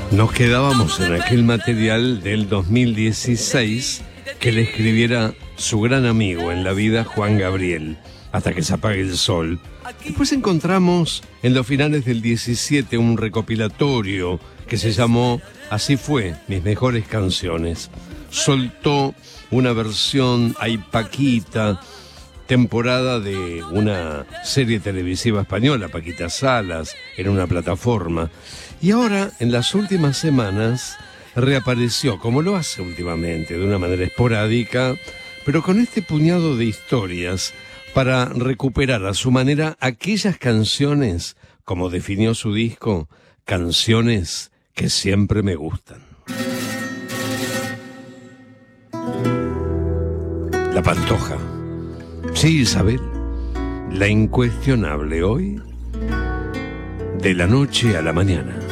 Nos quedábamos en aquel material del 2016 que le escribiera su gran amigo en la vida, Juan Gabriel, Hasta que se apague el sol. Después encontramos en los finales del 17 un recopilatorio que se llamó Así fue, mis mejores canciones. Soltó una versión Ay Paquita, temporada de una serie televisiva española, Paquita Salas, en una plataforma. Y ahora, en las últimas semanas, reapareció, como lo hace últimamente, de una manera esporádica, pero con este puñado de historias para recuperar a su manera aquellas canciones, como definió su disco, canciones que siempre me gustan. La Pantoja. Sí, Isabel, la incuestionable hoy, de la noche a la mañana.